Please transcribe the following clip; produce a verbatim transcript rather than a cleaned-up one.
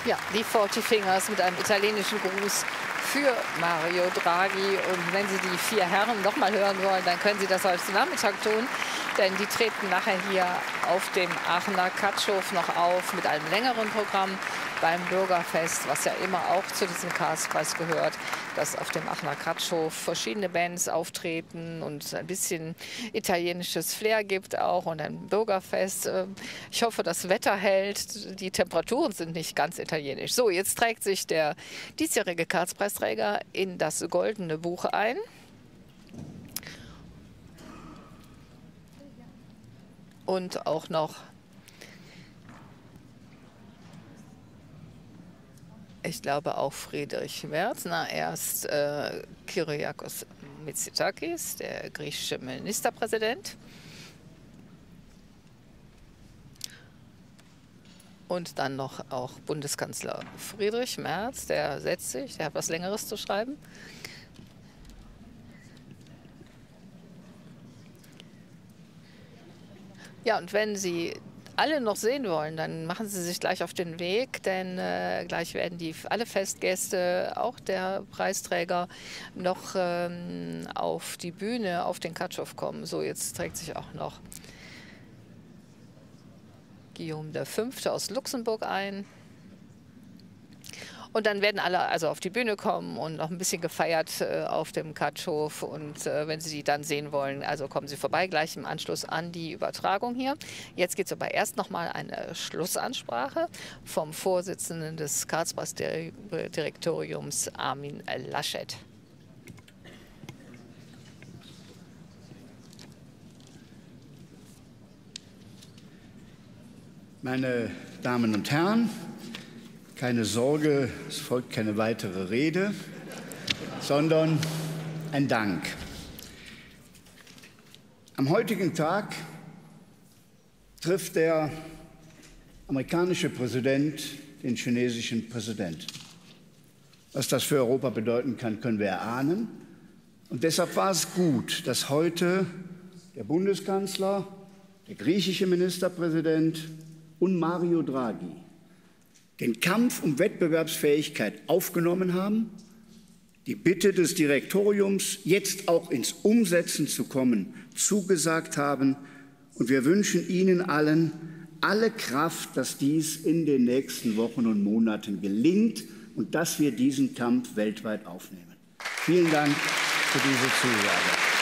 Ja, die Forty Fingers mit einem italienischen Gruß für Mario Draghi. Und wenn Sie die vier Herren noch mal hören wollen, dann können Sie das heute Nachmittag tun. Denn die treten nachher hier auf dem Aachener Katschhof noch auf mit einem längeren Programm beim Bürgerfest, was ja immer auch zu diesem Karlspreis gehört, dass auf dem Aachener Katschhof verschiedene Bands auftreten und es ein bisschen italienisches Flair gibt auch und ein Bürgerfest. Ich hoffe, das Wetter hält. Die Temperaturen sind nicht ganz italienisch. So, jetzt trägt sich der diesjährige Karlspreisträger in das Goldene Buch ein. Und auch noch, ich glaube auch Friedrich Merz, na erst äh, Kyriakos Mitsotakis, der griechische Ministerpräsident. Und dann noch auch Bundeskanzler Friedrich Merz, der setzt sich, der hat was Längeres zu schreiben. Ja, und wenn Sie alle noch sehen wollen, dann machen Sie sich gleich auf den Weg, denn äh, gleich werden die alle Festgäste, auch der Preisträger, noch ähm, auf die Bühne, auf den Katschhof kommen. So, jetzt trägt sich auch noch Guillaume der Fünfte aus Luxemburg ein. Und dann werden alle also auf die Bühne kommen und noch ein bisschen gefeiert äh, auf dem Katschhof. Und äh, wenn Sie die dann sehen wollen, also kommen Sie vorbei, gleich im Anschluss an die Übertragung hier. Jetzt gibt es aber erst noch mal eine Schlussansprache vom Vorsitzenden des Karlspreisdirektoriums, Armin Laschet. Meine Damen und Herren, keine Sorge, es folgt keine weitere Rede, sondern ein Dank. Am heutigen Tag trifft der amerikanische Präsident den chinesischen Präsidenten. Was das für Europa bedeuten kann, können wir erahnen. Und deshalb war es gut, dass heute der Bundeskanzler, der griechische Ministerpräsident und Mario Draghi den Kampf um Wettbewerbsfähigkeit aufgenommen haben, die Bitte des Direktoriums, jetzt auch ins Umsetzen zu kommen, zugesagt haben. Und wir wünschen Ihnen allen alle Kraft, dass dies in den nächsten Wochen und Monaten gelingt und dass wir diesen Kampf weltweit aufnehmen. Vielen Dank für diese Zusage.